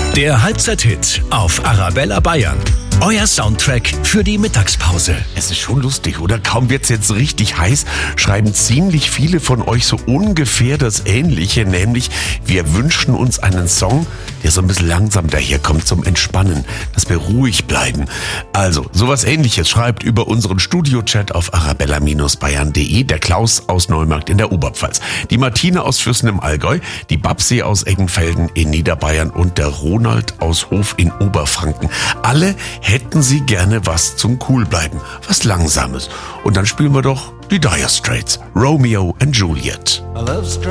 Der Halbzeit-Hit auf Arabella Bayern. Euer Soundtrack für die Mittagspause. Es ist schon lustig, oder? Kaum wird's jetzt richtig heiß, schreiben ziemlich viele von euch so ungefähr das Ähnliche, nämlich wir wünschen uns einen Song, der so ein bisschen langsam daherkommt zum Entspannen, dass wir ruhig bleiben. Also, sowas Ähnliches schreibt über unseren Studio-Chat auf arabella-bayern.de der Klaus aus Neumarkt in der Oberpfalz, die Martine aus Fürsten im Allgäu, die Babsi aus Eggenfelden in Niederbayern und der Ronald aus Hof in Oberfranken. Alle hätten sie gerne was zum Coolbleiben, was Langsames. Und dann spielen wir doch die Dire Straits, Romeo and Juliet.